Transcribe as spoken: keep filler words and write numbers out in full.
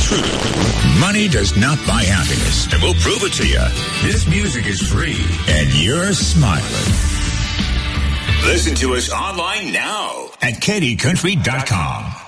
truth. Money does not buy happiness, and we'll prove it to you. This music is free, and you're smiling. Listen to us online now at Katie Country dot com.